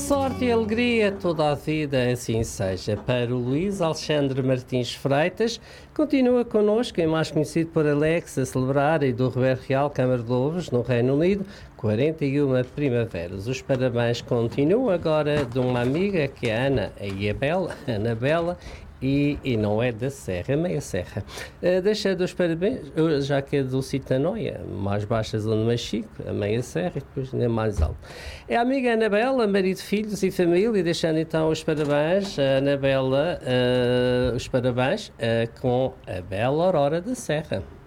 Sorte e alegria toda a vida, assim seja. Para o Luís Alexandre Martins Freitas, continua connosco, mais conhecido por Alex, a celebrar e do Roberto Real Câmara de Lobos, no Reino Unido, 41 primaveras. Os parabéns continuam agora de uma amiga que é a Anabela, e não é da Serra, é meia Serra. Deixa os parabéns, já que é do Citanoia, mais baixa zona mais Chico, a meia Serra e depois ainda mais alto. É a amiga Anabela, marido, filhos e família, deixando então os parabéns a Anabela, os parabéns com a bela Aurora da Serra.